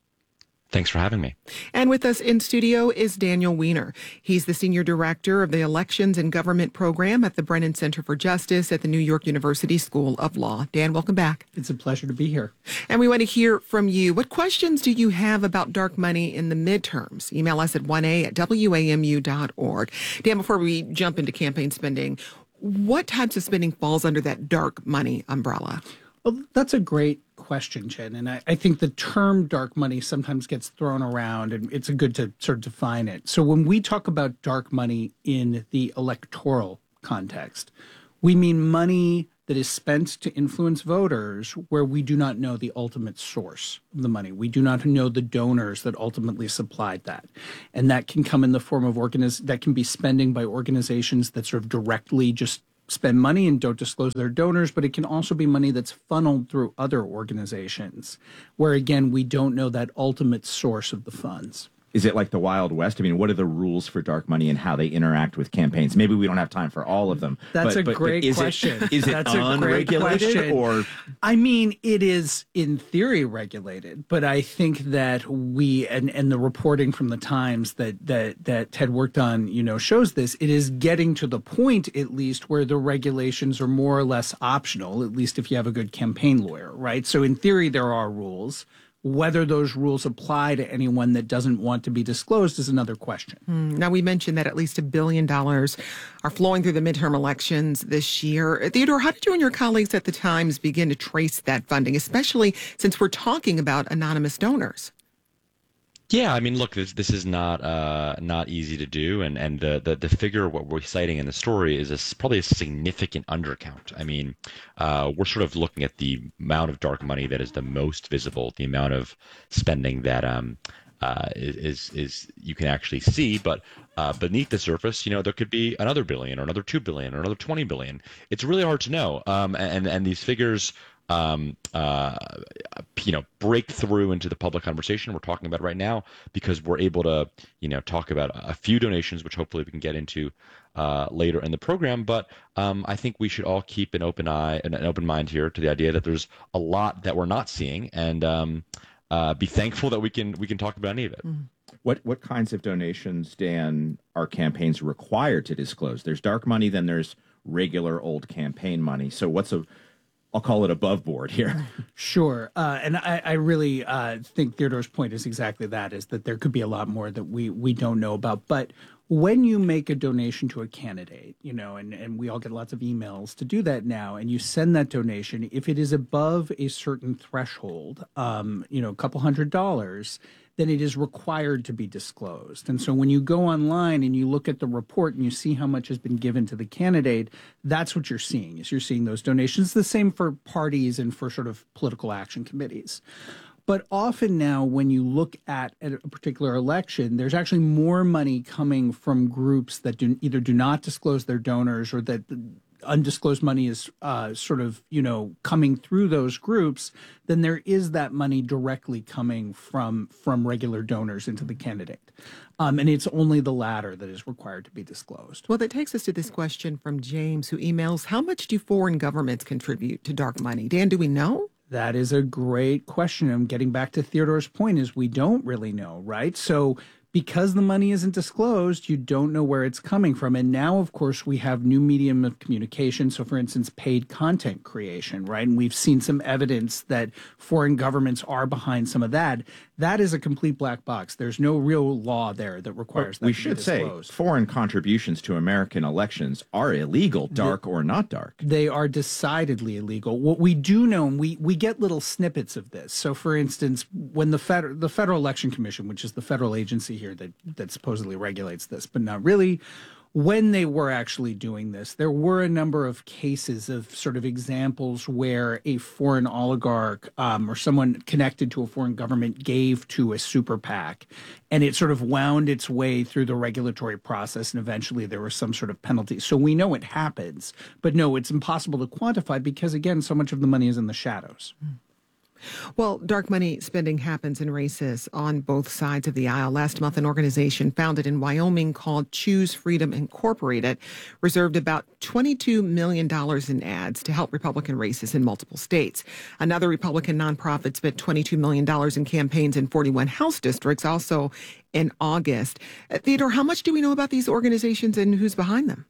Thanks for having me. And with us in studio is Daniel Weiner. He's the Senior Director of the Elections and Government Program at the Brennan Center for Justice at the New York University School of Law. Dan, welcome back. It's a pleasure to be here. And we want to hear from you. What questions do you have about dark money in the midterms? Email us at one a at w a m u dot org. Dan, before we jump into campaign spending, what types of spending falls under that dark money umbrella? Well, that's a great question, Jen. And I, I think the term dark money sometimes gets thrown around, and it's good to sort of define it. So when we talk about dark money in the electoral context, we mean money that is spent to influence voters where we do not know the ultimate source of the money. We do not know the donors that ultimately supplied that. And that can come in the form of organiz- that can be spending by organizations that sort of directly just spend money and don't disclose their donors, but it can also be money that's funneled through other organizations where, again, we don't know that ultimate source of the funds. Is it like the Wild West? I mean, what are the rules for dark money and how they interact with campaigns? Maybe we don't have time for all of them. That's but, a but, great but is question. It, is it That's unregulated or? I mean, it is in theory regulated, but I think that we and, and the reporting from the Times that that that Ted worked on, you know, shows this. It is getting to the point, at least, where the regulations are more or less optional. At least if you have a good campaign lawyer, right? So in theory, there are rules. Whether those rules apply to anyone that doesn't want to be disclosed is another question. Mm, now, we mentioned that at least a billion dollars are flowing through the midterm elections this year. Theodore, how did you and your colleagues at the Times begin to trace that funding, especially since we're talking about anonymous donors? Yeah, I mean, look, this this is not uh, not easy to do, and and the, the the figure what we're citing in the story is a, probably a significant undercount. I mean, uh, we're sort of looking at the amount of dark money that is the most visible, the amount of spending that um uh, is is you can actually see, but uh, beneath the surface, you know, there could be another billion or another two billion or another twenty billion. It's really hard to know, um, and and these figures. Um, uh, you know, break through into the public conversation we're talking about right now because we're able to, you know, talk about a few donations, which hopefully we can get into uh, later in the program. But um, I think we should all keep an open eye and an open mind here to the idea that there's a lot that we're not seeing, and um, uh, be thankful that we can we can talk about any of it. Mm. What what kinds of donations, Dan, are campaigns required to disclose? There's dark money, then there's regular old campaign money. So what's a I'll call it above board here. Sure. Uh, and I, I really uh, think Theodore's point is exactly that, is that there could be a lot more that we, we don't know about. But when you make a donation to a candidate, you know, and, and we all get lots of emails to do that now, and you send that donation, if it is above a certain threshold, um, you know, a couple hundred dollars, then it is required to be disclosed. And so when you go online and you look at the report and you see how much has been given to the candidate, that's what you're seeing, is you're seeing those donations. The same for parties and for sort of political action committees. But often now when you look at, at a particular election, there's actually more money coming from groups that do, either do not disclose their donors or that undisclosed money is uh, sort of, you know, coming through those groups, then there is that money directly coming from from regular donors into the candidate. Um, and it's only the latter that is required to be disclosed. Well, that takes us to this question from James, who emails, how much do foreign governments contribute to dark money? Dan, do we know? That is a great question. I'm getting back to Theodore's point, is we don't really know, right? So because the money isn't disclosed, you don't know where it's coming from. And now, of course, we have new medium of communication. So, for instance, paid content creation, right? And we've seen some evidence that foreign governments are behind some of that. That is a complete black box. There's no real law there that requires that we to should be say disclosed. Foreign contributions to American elections are illegal, dark the, or not dark. They are decidedly illegal. What we do know, and we, we get little snippets of this. So, for instance, when the, Fed, the Federal Election Commission, which is the federal agency here that, that supposedly regulates this, but not really, when they were actually doing this, there were a number of cases of sort of examples where a foreign oligarch um, or someone connected to a foreign government gave to a super PAC, and it sort of wound its way through the regulatory process, and eventually there was some sort of penalty. So we know it happens, but no, it's impossible to quantify because, again, so much of the money is in the shadows. Well, dark money spending happens in races on both sides of the aisle. Last month, an organization founded in Wyoming called Choose Freedom Incorporated reserved about twenty-two million dollars in ads to help Republican races in multiple states. Another Republican nonprofit spent twenty-two million dollars in campaigns in forty-one House districts, also in August. Uh, Theodore, how much do we know about these organizations and who's behind them?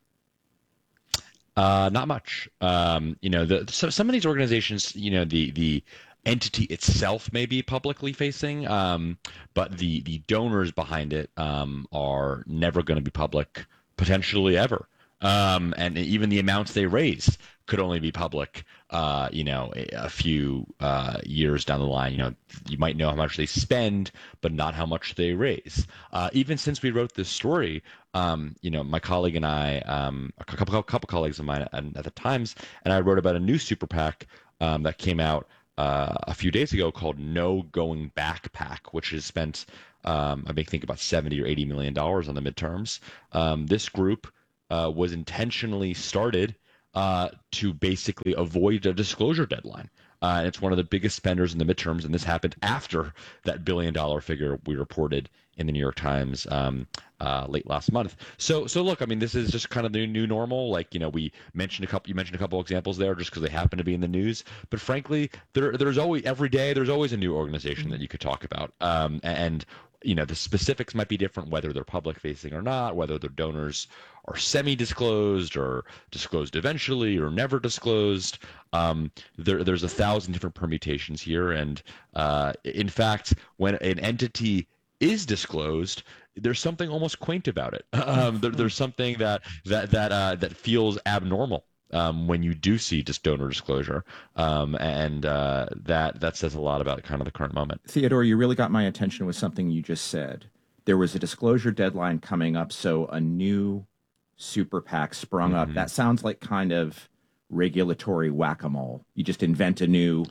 Uh, not much. Um, you know, the, so, some of these organizations, you know, the the entity itself may be publicly facing, um, but the the donors behind it um, are never going to be public, potentially ever. Um, and even the amounts they raise could only be public, uh, you know, a, a few uh, years down the line. You know, you might know how much they spend, but not how much they raise. Uh, even since we wrote this story, um, you know, my colleague and I, um, a couple, a couple colleagues of mine at, at the Times, and I wrote about a new super PAC um, that came out uh, a few days ago called No Going Back PAC, which has spent, um, I think, about seventy or eighty million dollars on the midterms. Um, this group uh, was intentionally started uh, to basically avoid a disclosure deadline. Uh, and it's one of the biggest spenders in the midterms, and this happened after that billion dollar figure we reported in the New York Times um, uh, late last month. So, so look, I mean, this is just kind of the new normal. Like, you know, we mentioned a couple, you mentioned a couple examples there just because they happen to be in the news. But frankly, there, there's always every day there's always a new organization that you could talk about, um, and you know, the specifics might be different, whether they're public facing or not, whether their donors are semi-disclosed or disclosed eventually or never disclosed. Um, there, there's a thousand different permutations here. And uh, in fact, when an entity is disclosed, there's something almost quaint about it. Um, there, there's something that that that uh, that feels abnormal um, when you do see just donor disclosure, um, and uh, that that says a lot about kind of the current moment. Theodore, you really got my attention with something you just said. There was a disclosure deadline coming up, so a new super PAC sprung mm-hmm. up. That sounds like kind of regulatory whack-a-mole. You just invent a new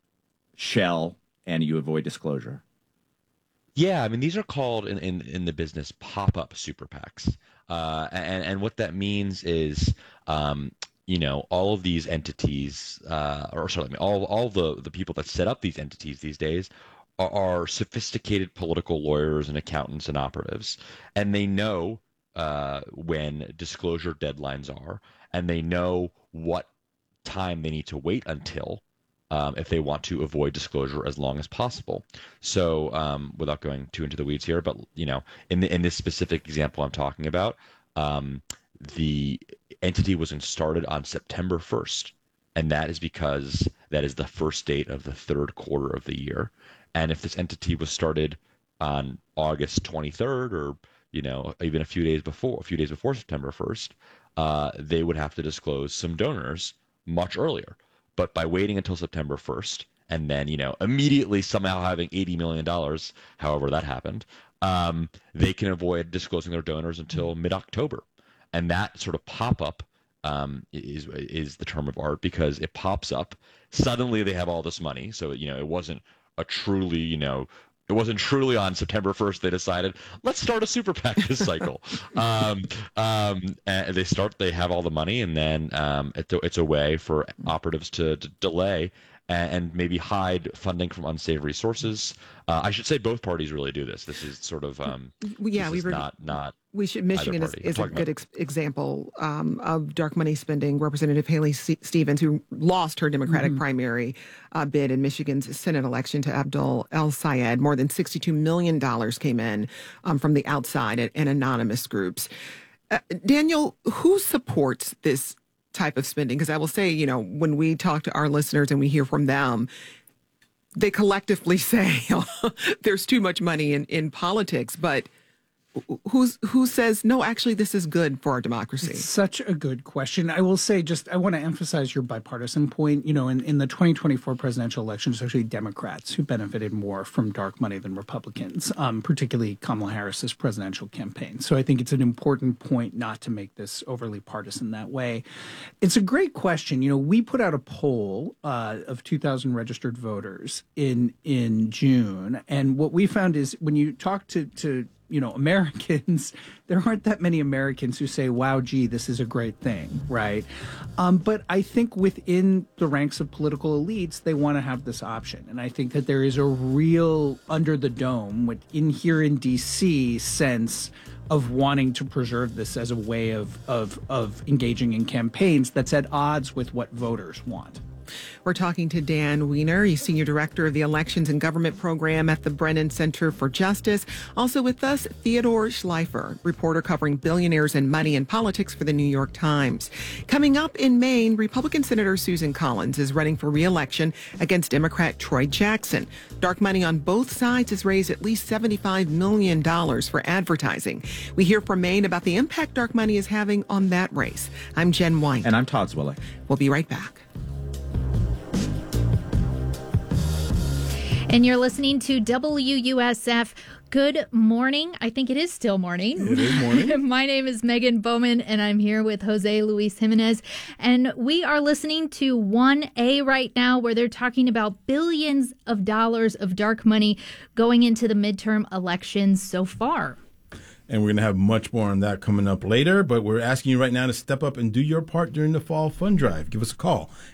shell and you avoid disclosure. Yeah, I mean, these are called in, in, in the business pop-up super PACs. Uh, and, and what that means is, um, you know, all of these entities, uh, or sorry, I mean, all, all the, the people that set up these entities these days are, are sophisticated political lawyers and accountants and operatives. And they know uh, when disclosure deadlines are, and they know what time they need to wait until Um, if they want to avoid disclosure as long as possible. So um, without going too into the weeds here, but you know, in the, in this specific example I'm talking about, um, the entity was started on September first, and that is because that is the first date of the third quarter of the year. And if this entity was started on August twenty-third, or you know, even a few days before, a few days before September first, uh, they would have to disclose some donors much earlier. But by waiting until September first and then, you know, immediately somehow having eighty million dollars, however that happened, um, they can avoid disclosing their donors until mid-October. And that sort of pop-up um, is is the term of art because it pops up. Suddenly they have all this money. So, you know, it wasn't a truly, you know, it wasn't truly on September first they decided, let's start a super PAC this cycle. um, um, and they start, they have all the money, and then um, it's, a, it's a way for operatives to, to delay and, and maybe hide funding from unsavory sources. Uh, I should say both parties really do this. This is sort of um, yeah, this we is were not not. We should. Michigan is, is a good ex- example um, of dark money spending. Representative Haley C- Stevens, who lost her Democratic mm-hmm. primary uh, bid in Michigan's Senate election to Abdul El Sayed, more than sixty-two million dollars came in um, from the outside and, and anonymous groups. Uh, Daniel, who supports this type of spending? Because I will say, you know, when we talk to our listeners and we hear from them, they collectively say there's too much money in, in politics, but Who's who says, no, actually, this is good for our democracy? It's such a good question. I will say, just I want to emphasize your bipartisan point. You know, in, in the twenty twenty-four presidential election, it's actually Democrats who benefited more from dark money than Republicans, um, particularly Kamala Harris's presidential campaign. So I think it's an important point not to make this overly partisan that way. It's a great question. You know, we put out a poll uh, of two thousand registered voters in in June. And what we found is when you talk to, to you know, Americans, there aren't that many Americans who say, wow, gee, this is a great thing, right? Um, but I think within the ranks of political elites, they want to have this option. And I think that there is a real under the dome, with, in here in D C, sense of wanting to preserve this as a way of, of, of engaging in campaigns that's at odds with what voters want. We're talking to Dan Weiner. He's Senior Director of the Elections and Government Program at the Brennan Center for Justice. Also with us, Theodore Schleifer, reporter covering billionaires and money and politics for the New York Times. Coming up in Maine, Republican Senator Susan Collins is running for re-election against Democrat Troy Jackson. Dark money on both sides has raised at least seventy-five million dollars for advertising. We hear from Maine about the impact dark money is having on that race. I'm Jen White. And I'm Todd Zwillich. We'll be right back. And you're listening to W U S F. Good morning. I think it is still morning. It is morning. My name is Megan Bowman, and I'm here with Jose Luis Jimenez. And we are listening to one A right now, where they're talking about billions of dollars of dark money going into the midterm elections so far. And we're going to have much more on that coming up later. But we're asking you right now to step up and do your part during the Fall Fund Drive. Give us a call,